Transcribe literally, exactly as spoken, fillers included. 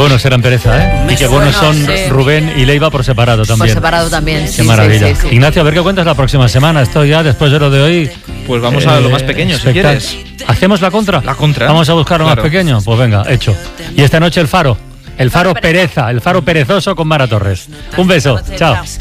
buenos eran Pereza, ¿eh? Y qué buenos son sí. Rubén y Leiva por separado también. Por separado también, Qué sí, maravilla. sí, sí, sí. Ignacio, a ver qué cuentas la próxima semana. Esto ya, después de lo de hoy... Pues vamos a lo más pequeño, si espectac- quieres. ¿Hacemos la contra? La contra. Vamos a buscar lo Claro. más pequeño. Pues venga, hecho. Y esta noche el Faro. El Faro Pereza, el Faro perezoso con Mara Torres. Un beso. Chao.